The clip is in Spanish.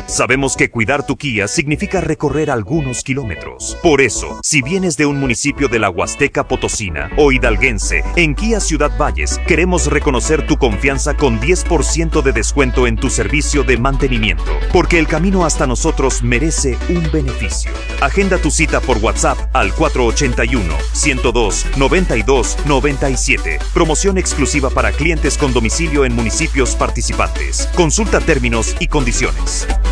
Sabemos que cuidar tu Kia significa recorrer algunos kilómetros. Por eso, si vienes de un municipio de la Huasteca Potosina o hidalguense, en Kia Ciudad Valles queremos reconocer tu confianza con 10% de descuento en tu servicio de mantenimiento, porque el camino hasta nosotros merece un beneficio. Agenda tu cita por WhatsApp al 481-102-9297. Promoción exclusiva para clientes con domicilio en municipios participantes. Consulta términos y condiciones.